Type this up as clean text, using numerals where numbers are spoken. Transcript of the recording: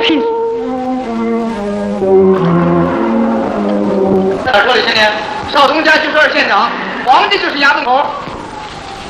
拼死！ 在这里，青年，少东家就是二县长，皇帝就是衙门口。